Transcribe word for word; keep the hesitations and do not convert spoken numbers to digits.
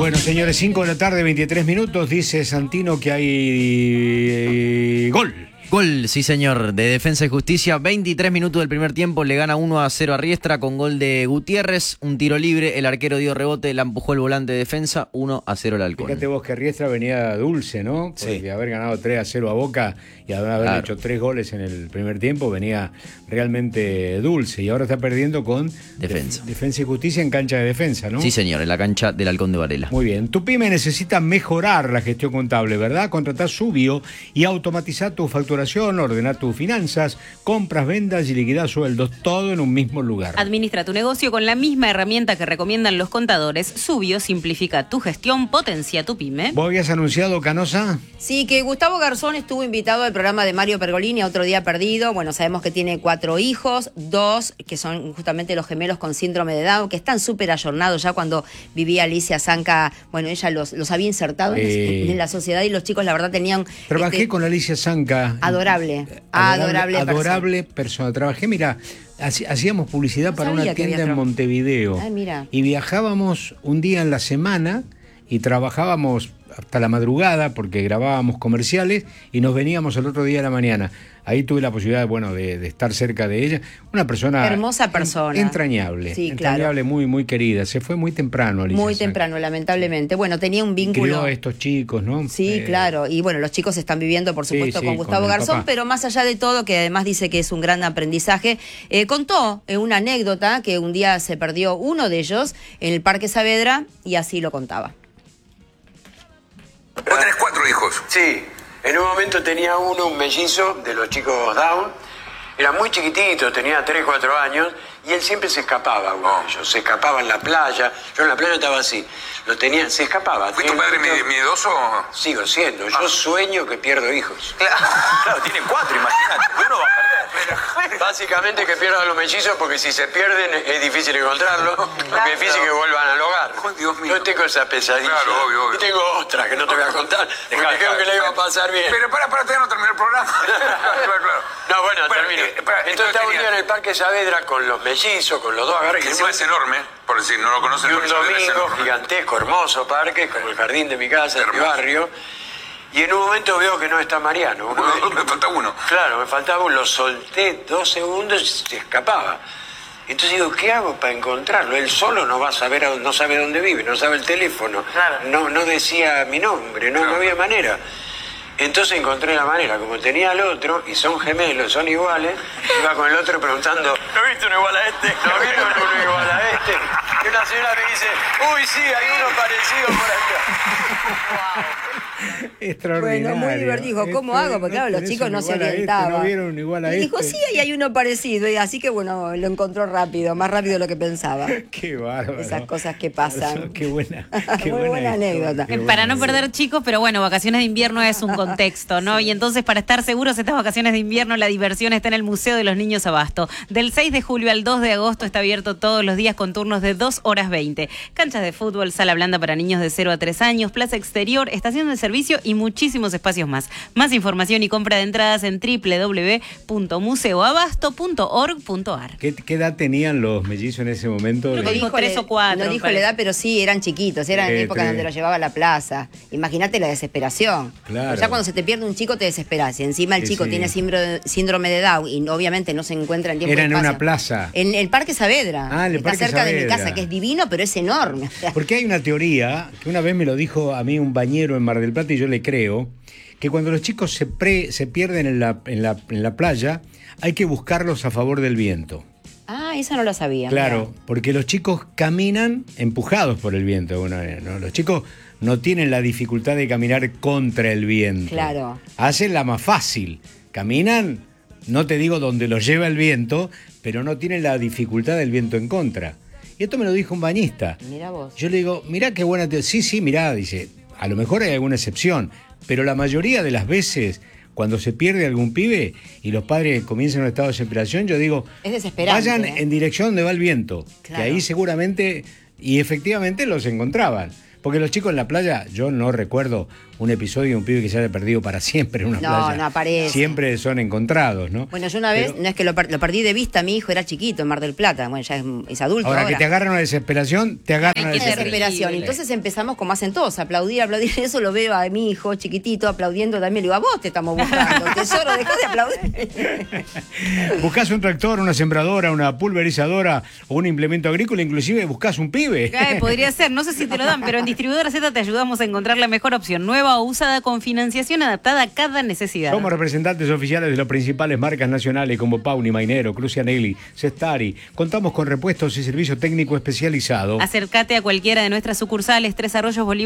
Bueno, señores, cinco de la tarde, veintitrés minutos. Dice Santino que hay eh, gol. Gol, sí señor, de Defensa y Justicia, veintitrés minutos del primer tiempo, le gana uno a cero a Riestra con gol de Gutiérrez, un tiro libre, el arquero dio rebote, la empujó el volante de Defensa, uno a cero el Halcón. Fíjate vos que Riestra venía dulce, ¿no? Porque sí. haber ganado tres a cero a Boca y haber claro. hecho tres goles en el primer tiempo venía realmente dulce y ahora está perdiendo con Defensa. Def- Defensa y Justicia en cancha de Defensa, ¿no? Sí señor, en la cancha del Halcón de Varela. Muy bien, tu pyme necesita mejorar la gestión contable, ¿verdad? Contratá Subio y automatizar tu facturación, ordenar tus finanzas, compras, ventas y liquidar sueldos, todo en un mismo lugar. Administra tu negocio con la misma herramienta que recomiendan los contadores. Subio simplifica tu gestión, potencia tu pyme. ¿Vos habías anunciado, Canosa? Sí, que Gustavo Garzón estuvo invitado al programa de Mario Pergolini, Otro Día Perdido. Bueno, sabemos que tiene cuatro hijos, dos que son justamente los gemelos con síndrome de Down, que están súper ayornados ya cuando vivía Alicia Zanca. Bueno, ella los, los había insertado Eh. en, en la sociedad y los chicos la verdad tenían... Trabajé este, con Alicia Zanca. Adorable, adorable, adorable, adorable persona. Trabajé, mira, hacíamos publicidad No para sabía una que había tienda en trabajado. Montevideo. Ay, mira. Y viajábamos un día en la semana y trabajábamos hasta la madrugada porque grabábamos comerciales y nos veníamos el otro día de la mañana. Ahí tuve la posibilidad, bueno, de, de estar cerca de ella. Una persona... Hermosa persona. En, entrañable. Sí, entrañable, claro. muy, muy querida. Se fue muy temprano, Alicia Muy Zanca. temprano, lamentablemente. Bueno, tenía un vínculo... Crió a estos chicos, ¿no? Sí, Eh, claro. Y bueno, los chicos están viviendo, por Sí, supuesto, sí, con Gustavo con el Garzón, papá. pero más allá de todo, que además dice que es un gran aprendizaje, eh, contó eh, una anécdota que un día se perdió uno de ellos en el Parque Saavedra y así lo contaba. Vos tenés cuatro hijos. Sí, en un momento tenía uno, un mellizo de los chicos Down, era muy chiquitito, tenía tres, cuatro años, y él siempre se escapaba, uno de ellos, se escapaba en la playa, yo en la playa estaba así, lo tenía, se escapaba. ¿Fuiste un padre Tenía- miedoso? Sigo siendo, yo sueño que pierdo hijos. Claro, claro, tiene cuatro, imagínate. Uno va a perder. Básicamente que pierdo a los mellizos porque si se pierden es difícil encontrarlos, porque es difícil que vuelvan al hogar. Oh, Dios mío. Yo tengo esa pesadilla. Claro, obvio, obvio. Y tengo otra que no te voy a contar, me dijeron que le iba a pasar bien. Pero para, para, todavía no terminó el programa. claro, claro. No, bueno, Bueno, termino. eh, para, Entonces estaba un tenía- día en el Parque Saavedra con los mellizos, con los dos agarres. Que encima es enorme, por decir, no lo conocen. Y un porque saben que es domingo enorme. gigantesco, hermoso parque, como el jardín de mi casa, de mi Hermoso. barrio. Y en un momento veo que no está Mariano. Uno de ellos. Me falta uno. Claro, me faltaba uno, lo solté dos segundos y se escapaba. Entonces digo, ¿qué hago para encontrarlo? Él solo no va a saber, a dónde- no sabe dónde vive, no sabe el teléfono, no, no decía mi nombre, no, Claro. no había manera. Entonces encontré la manera, como tenía al otro, y son gemelos, son iguales, iba con el otro preguntando, ¿no viste uno igual a este? ¿No viste uno igual a este? Y una señora me dice, uy, sí, hay uno parecido por acá. Extraordinario. Bueno, muy divertido. Dijo, ¿cómo Este, hago? Porque claro, los tenés chicos uno no se igual a este, orientaban. no vieron igual a y dijo, este. sí, ahí hay uno parecido. Y así que bueno, lo encontró rápido, más rápido de lo que pensaba. Qué bárbaro. Esas cosas que pasan. Qué buena. Qué Muy buena historia, anécdota. qué Eh, buena Para no anécdota. perder chicos, pero bueno, vacaciones de invierno es un contexto, ¿no? Y entonces, para estar seguros estas vacaciones de invierno, la diversión está en el Museo de los Niños Abasto. Del seis de julio al dos de agosto está abierto todos los días con turnos de dos horas veinte. Canchas de fútbol, sala blanda para niños de cero a tres años, plaza exterior, estación de servicio y muchísimos espacios más. Más información y compra de entradas en doble u doble u doble u punto museo abasto punto org punto a r. ¿Qué, ¿Qué edad tenían los mellizos en ese momento? Creo de- que dijo tres o cuatro, No dijo parece. la edad, pero sí, eran chiquitos. Eran en Eh, épocas tres. donde los llevaba a la plaza. Imagínate la desesperación. Claro. Ya cuando se te pierde un chico te desesperas. Y encima el Sí, chico sí. tiene síndrome, síndrome de Down y obviamente no se encuentra en tiempo Era y en espacio. una plaza. En el Parque Saavedra. Ah, en el Está Parque cerca de mi Saavedra. casa, que es divino, pero es enorme. O sea, Porque hay una teoría que una vez me lo dijo a mí un bañero en Mar del Plata y yo le creo, que cuando los chicos se, pre, se pierden en la, en, la, en la playa, hay que buscarlos a favor del viento. Ah, esa no la sabía. Claro, mirá. porque los chicos caminan empujados por el viento de alguna manera, ¿no? Los chicos no tienen la dificultad de caminar contra el viento. Claro. Hacen la más fácil. Caminan, no te digo donde los lleva el viento, pero no tienen la dificultad del viento en contra. Y esto me lo dijo un bañista. Mirá vos. Yo le digo, mirá qué buena teoría. Sí, sí, mirá, dice, a lo mejor hay alguna excepción, pero la mayoría de las veces, cuando se pierde algún pibe y los padres comienzan un estado de desesperación, yo digo, Es desesperante, vayan ¿eh? en dirección donde va el viento, Claro. que ahí seguramente, y efectivamente los encontraban. Porque los chicos en la playa, yo no recuerdo un episodio de un pibe que se haya perdido para siempre en una No, playa. no aparece. Siempre son encontrados, ¿no? Bueno, yo una vez, Pero- no es que lo, per- lo perdí de vista, mi hijo era chiquito en Mar del Plata, bueno, ya es, es adulto Ahora, ahora. que te agarran una desesperación, te agarran Ay, una qué Una desesperación. desesperación. terrible. Entonces empezamos como hacen todos, aplaudir, aplaudir. Eso lo veo a mi hijo chiquitito aplaudiendo también. Le digo, a vos te estamos buscando, tesoro, dejá de aplaudir. Buscás un tractor, una sembradora, una pulverizadora o un implemento agrícola, inclusive buscás un pibe. Eh, podría ser, no sé si te lo dan, pero en Distribuidora Z te ayudamos a encontrar la mejor opción, nueva o usada con financiación adaptada a cada necesidad. Somos representantes oficiales de las principales marcas nacionales como Pauni, Mainero, Crucianelli, Cestari. Contamos con repuestos y servicio técnico especializado. Acércate a cualquiera de nuestras sucursales, Tres Arroyos, Bolívar.